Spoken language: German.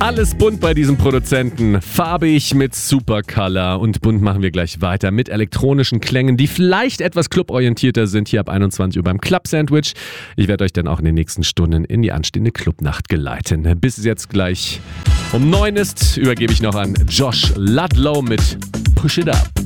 Alles bunt bei diesem Produzenten. Farbig mit Supercolor. Und bunt machen wir gleich weiter mit elektronischen Klängen, die vielleicht etwas cluborientierter sind, hier ab 21 Uhr beim Club Sandwich. Ich werde euch dann auch in den nächsten Stunden in die anstehende Clubnacht geleiten. Bis es jetzt gleich um 9 ist, übergebe ich noch an Josh Ludlow mit Push It Up.